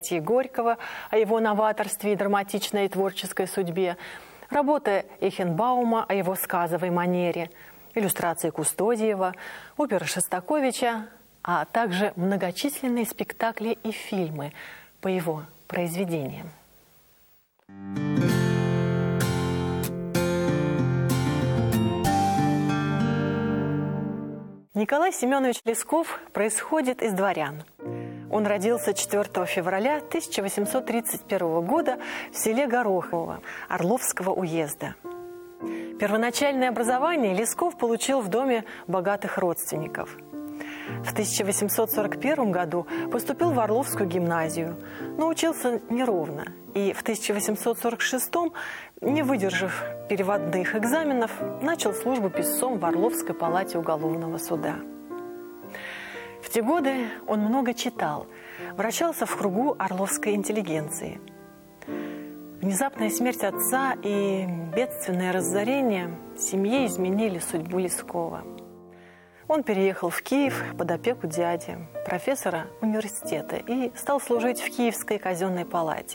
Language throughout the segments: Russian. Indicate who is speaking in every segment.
Speaker 1: Горького о его новаторстве и драматичной и творческой судьбе, работы Эйхенбаума о его сказовой манере, иллюстрации Кустодиева, оперы Шостаковича, а также многочисленные спектакли и фильмы по его произведениям. Николай Семенович Лесков происходит из дворян. Он родился 4 февраля 1831 года в селе Горохово Орловского уезда. Первоначальное образование Лесков получил в доме богатых родственников. В 1841 году поступил в Орловскую гимназию, но учился неровно. И в 1846, не выдержав переводных экзаменов, начал службу писцом в Орловской палате уголовного суда. В те годы он много читал, вращался в кругу орловской интеллигенции. Внезапная смерть отца и бедственное разорение семье изменили судьбу Лескова. Он переехал в Киев под опеку дяди, профессора университета, и стал служить в Киевской казенной палате.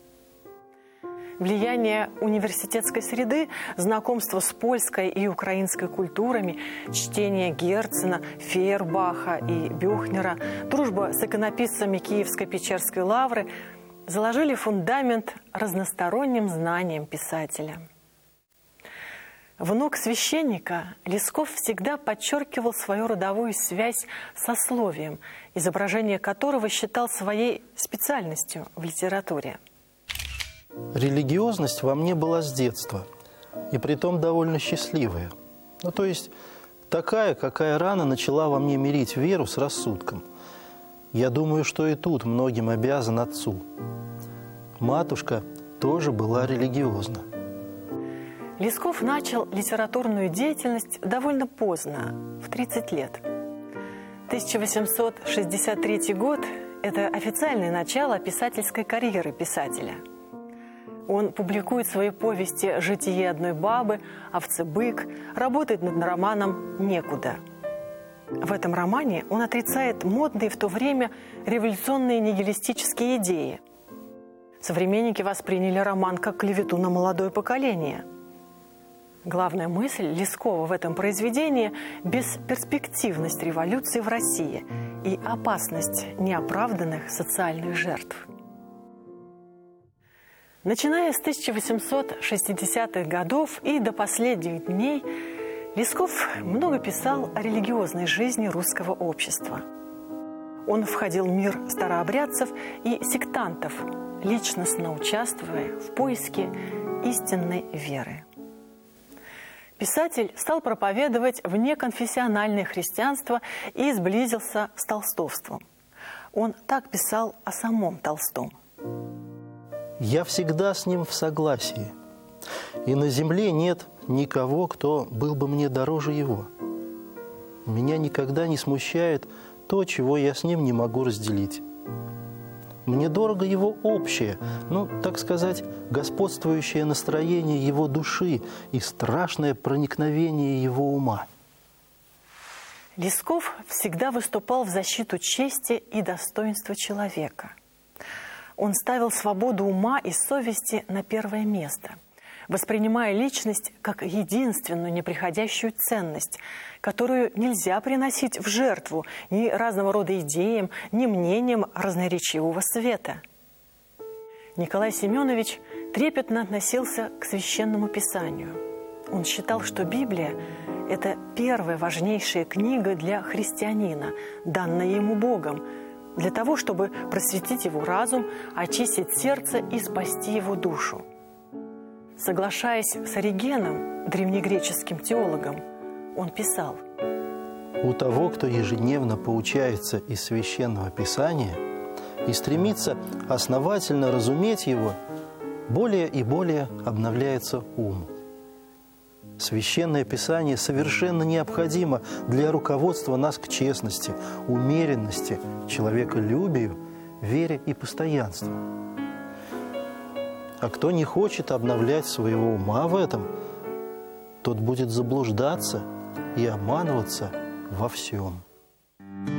Speaker 1: Влияние университетской среды, знакомство с польской и украинской культурами, чтение Герцена, Фейербаха и Бюхнера, дружба с иконописцами Киевской Печерской лавры заложили фундамент разносторонним знаниям писателя. Внук священника, Лесков всегда подчеркивал свою родовую связь с сословием, изображение которого считал своей специальностью в литературе.
Speaker 2: Религиозность во мне была с детства, и притом довольно счастливая. То есть такая, какая рано начала во мне мирить веру с рассудком. Я думаю, что и тут многим обязан отцу. Матушка тоже была религиозна.
Speaker 1: Лесков начал литературную деятельность довольно поздно, в 30 лет. 1863 год – это официальное начало писательской карьеры писателя. Он публикует свои повести «Житие одной бабы», «Овцебык», работает над романом «Некуда». В этом романе он отрицает модные в то время революционные нигилистические идеи. Современники восприняли роман как клевету на молодое поколение. Главная мысль Лескова в этом произведении – бесперспективность революции в России и опасность неоправданных социальных жертв. Начиная с 1860-х годов и до последних дней Лесков много писал о религиозной жизни русского общества. Он входил в мир старообрядцев и сектантов, личностно участвуя в поиске истинной веры. Писатель стал проповедовать внеконфессиональное христианство и сблизился с толстовством. Он так писал о самом Толстом.
Speaker 2: «Я всегда с ним в согласии, и на земле нет никого, кто был бы мне дороже его. Меня никогда не смущает то, чего я с ним не могу разделить. Мне дорого его общее, так сказать, господствующее настроение его души и страшное проникновение его ума».
Speaker 1: Лесков всегда выступал в защиту чести и достоинства человека. Он ставил свободу ума и совести на первое место, воспринимая личность как единственную неприходящую ценность, которую нельзя приносить в жертву ни разного рода идеям, ни мнениям разноречивого света. Николай Семенович трепетно относился к священному писанию. Он считал, что Библия – это первая важнейшая книга для христианина, данная ему Богом, для того, чтобы просветить его разум, очистить сердце и спасти его душу. Соглашаясь с Оригеном, древнегреческим теологом, он писал:
Speaker 2: «У того, кто ежедневно поучается из Священного Писания и стремится основательно разуметь его, более и более обновляется ум». Священное Писание совершенно необходимо для руководства нас к честности, умеренности, человеколюбию, вере и постоянству. А кто не хочет обновлять своего ума в этом, тот будет заблуждаться и обманываться во всем.